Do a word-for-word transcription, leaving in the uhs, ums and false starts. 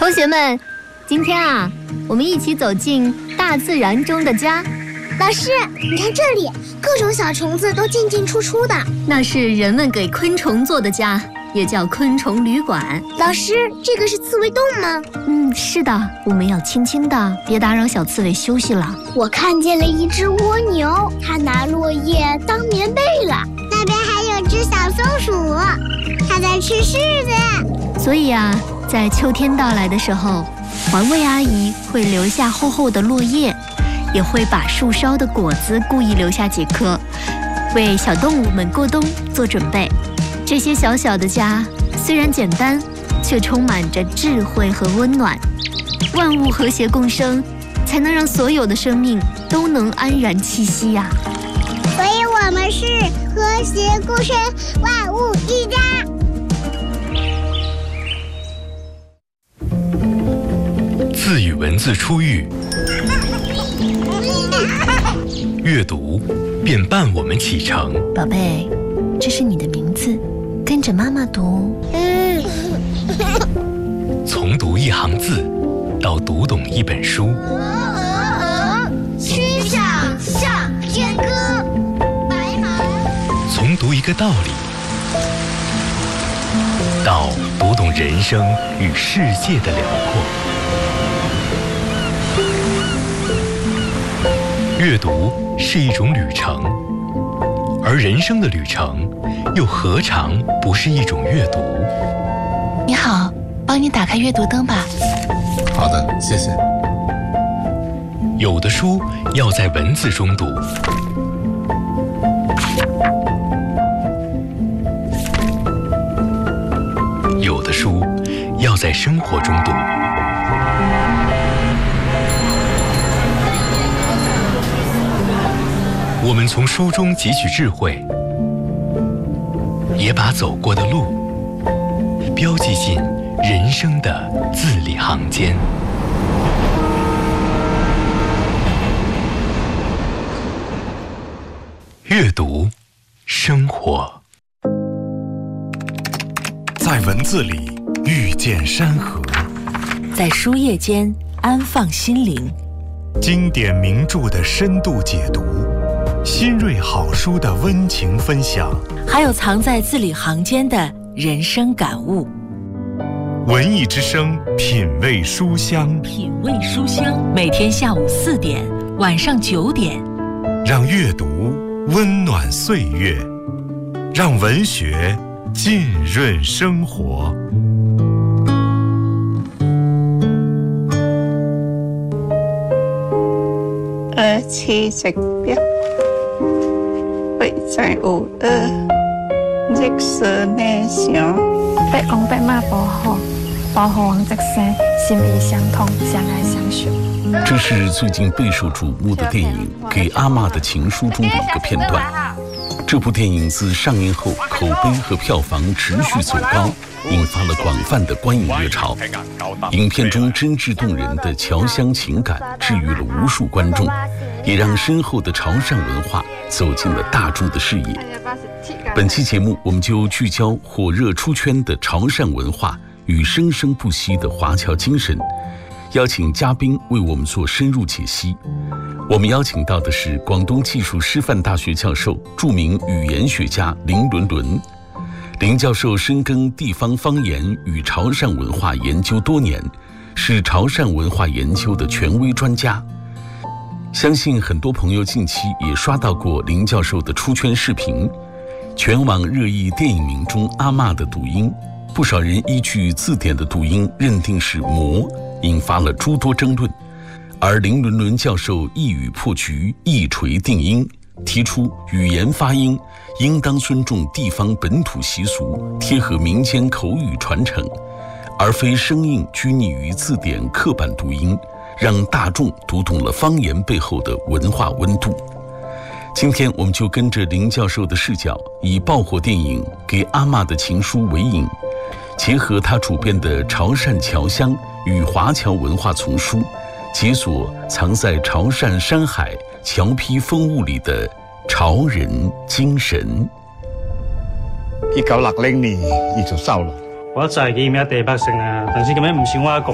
同学们，今天啊，我们一起走进大自然中的家。 老师，你看这里，各种小虫子都进进出出的。 那是人们给昆虫做的家，也叫昆虫旅馆。 老师，这个是刺猬洞吗？ 嗯，是的，我们要轻轻的，别打扰小刺猬休息了。 我看见了一只蜗牛，它拿落叶当棉被了。那边还有只小松鼠，它在吃柿子。 所以啊，在秋天到来的时候，环卫阿姨会留下厚厚的落叶，也会把树梢的果子故意留下几颗，为小动物们过冬做准备。这些小小的家虽然简单，却充满着智慧和温暖。万物和谐共生，才能让所有的生命都能安然栖息呀、啊。 所以我们是和谐共生，万物一家。 字与文字初遇，阅读便伴我们启程。 宝贝，这是你的名字，跟着妈妈读。 嗯， 从读一行字到读懂一本书， 曲项向天歌，白马。 从读一个道理到读懂人生与世界的辽阔。阅读是一种旅程，而人生的旅程又何尝不是一种阅读？ 你好，帮你打开阅读灯吧。 好的，谢谢。 有的书要在文字中读，有的书要在生活中读。我们从书中汲取智慧，也把走过的路标记进人生的字里行间。阅读，生活。 在文字里遇见山河， 在书页间安放心灵。 经典名著的深度解读，新锐好书的温情分享， 还有藏在字里行间的人生感悟。 文艺之声，品味书香， 品味书香，每天下午四点，晚上九点， 让阅读温暖岁月，让文学浸润生活。 二次食標，會在有二，即是內想。 伯公伯媽保護，保護王則生，心意相通，相愛相許。 这是最近备受瞩目的电影《给阿嬷的情书》中的一个片段。这部电影自上映后，口碑和票房持续走高，引发了广泛的观影热潮。影片中真挚动人的侨乡情感治愈了无数观众，也让深厚的潮汕文化走进了大众的视野。本期节目，我们就聚焦火热出圈的潮汕文化与生生不息的华侨精神，邀请嘉宾为我们做深入解析。我们邀请到的是广东技术师范大学教授、著名语言学家林伦伦。林教授深耕地方方言与潮汕文化研究多年，是潮汕文化研究的权威专家。相信很多朋友近期也刷到过林教授的出圈视频，全网热议电影名中阿嬷的读音，不少人依据字典的读音认定是魔，引发了诸多争论。而林伦伦教授一语破局，一锤定音，提出语言发音应当尊重地方本土习俗，贴合民间口语传承，而非生硬拘泥于字典刻板读音，让大众读懂了方言背后的文化温度。今天我们就跟着林教授的视角，以爆火电影《给阿嬷的情书》为引，结合他主编的潮汕侨乡与华侨文化丛书，解锁藏在潮汕山海侨批风物里的潮人精神。 一九六零年，伊就收啦。 我就係見一地百姓啊，但是咁樣唔算話一個。